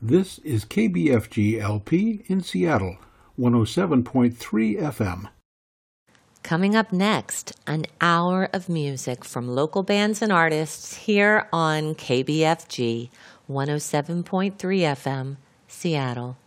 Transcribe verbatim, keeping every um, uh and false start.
This is K B F G L P in Seattle, one oh seven point three F M. Coming up next, an hour of music from local bands and artists here on K B F G one oh seven point three F M, Seattle.